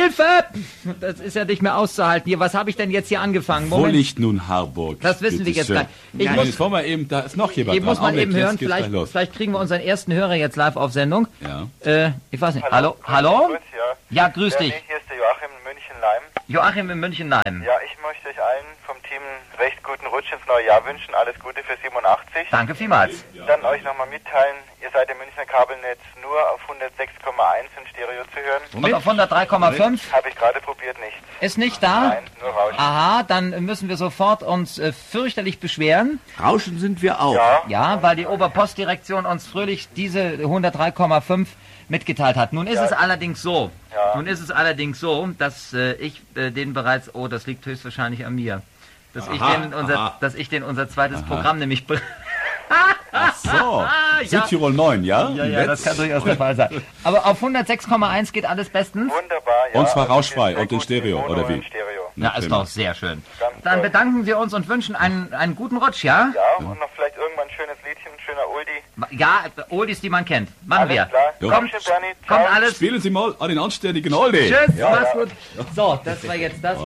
Hilfe! Das ist ja nicht mehr auszuhalten hier. Was habe ich denn jetzt hier angefangen? Wo liegt nun Harburg? Das wissen wir jetzt gleich. Jetzt wollen wir eben, da ist noch jemand Ich muss mal eben hören, Jetzt geht's vielleicht kriegen wir unseren ersten Hörer jetzt live auf Sendung. Ja. Ich weiß nicht. Hallo? Hallo? Grüß, Ja, grüß dich. Hier ist der Joachim in München-Leim. Joachim in München-Leim. Ja, ich möchte euch allen vom Team recht guten Rutsch ins neue Jahr wünschen. Alles Gute für 87. Danke vielmals. Dann euch nochmal mitteilen, ihr seid im Münchner Kabelnetz nur auf 106,1 in Stereo zu hören. Und auf 103,5? Habe ich gerade probiert, nicht. Ist nicht da? Nein, nur Rauschen. Aha, dann müssen wir sofort uns fürchterlich beschweren. Rauschen sind wir auch. Ja, weil die Oberpostdirektion uns fröhlich diese 103,5 mitgeteilt hat. Nun ist es allerdings so, dass ich den bereits, das liegt höchstwahrscheinlich an mir, dass ich den unser zweites Programm nämlich... Ach so, Südtirol 9, ja? Ja, das kann durchaus der Fall sein. Aber auf 106,1 geht alles bestens? Wunderbar, ja. Und zwar rauschfrei Sehr und in gut Stereo, Mono oder wie? in Stereo. Ja, ist doch sehr schön. Ganz Dann toll. bedanken wir uns und wünschen einen guten Rutsch, ja? Ja, und noch vielleicht irgendwann ein schönes Liedchen, ein schöner Oldie. Ja, Oldies, die man kennt. Machen wir. Alles klar. Ja. Kommt, Dankeschön, Bernie. kommt Ciao. alles. Spielen Sie mal an den anständigen Oldie. Tschüss, mach's gut. So, das war jetzt das.